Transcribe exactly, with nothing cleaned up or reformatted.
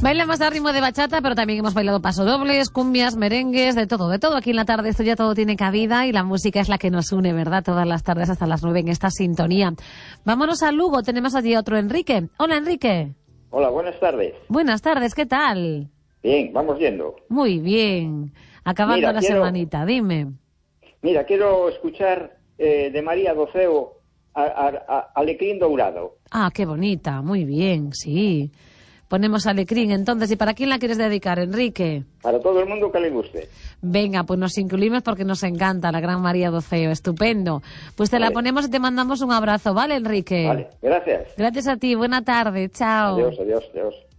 Bailamos a ritmo de bachata, pero también hemos bailado pasodobles, cumbias, merengues, de todo, de todo. Aquí en la tarde esto ya todo tiene cabida y la música es la que nos une, ¿verdad? Todas las tardes hasta las nueve en esta sintonía. Vámonos a Lugo, tenemos allí a otro Enrique. Hola, Enrique. Hola, buenas tardes. Buenas tardes, ¿qué tal? Bien, vamos yendo. Muy bien. Acabando Mira, la quiero, semanita, dime. Mira, quiero escuchar eh, de María Doceo a, a, a Alecrín Dourado. Ah, qué bonita, muy bien, sí. Ponemos Alecrín, entonces, ¿y para quién la quieres dedicar, Enrique? Para todo el mundo que le guste. Venga, pues nos incluimos porque nos encanta la gran María Doceo, estupendo. Pues te vale. La ponemos y te mandamos un abrazo, ¿vale, Enrique? Vale, gracias. Gracias a ti, buena tarde, chao. Adiós, adiós, adiós.